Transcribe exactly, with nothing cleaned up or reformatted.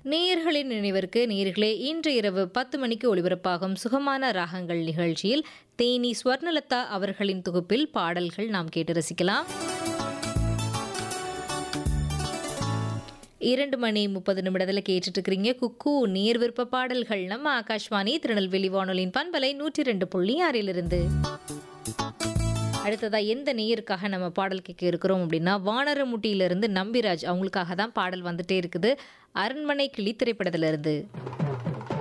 நேயர்களின் நினைவிற்கு நேயர்களே இன்று இரவு பத்து மணிக்கு ஒளிபரப்பாகும் சுகமான ராகங்கள் நிகழ்ச்சியில் தேனி ஸ்வர்ணலதா அவர்களின் தொகுப்பில் பாடல்கள் நாம் கேட்டு ரசிக்கலாம். இரண்டு மணி முப்பது நிமிடத்தில் கேட்டுட்டு இருக்கிறீங்க குக்கு நேர் விருப்ப பாடல்கள் நம்ம ஆகாஷ்வாணி திருநெல்வேலி வானொலியின் பண்பலை நூற்றி ரெண்டு புள்ளி ஆறிலிருந்து. அடுத்ததா எந்த நேயருக்காக நம்ம பாடல் கேட்க இருக்கிறோம் அப்படின்னா வானரமுட்டியிலிருந்து நம்பிராஜ் அவங்களுக்காக தான் பாடல் வந்துட்டே இருக்குது. அரண்மனை கிளி திரைப்படத்திலிருந்து.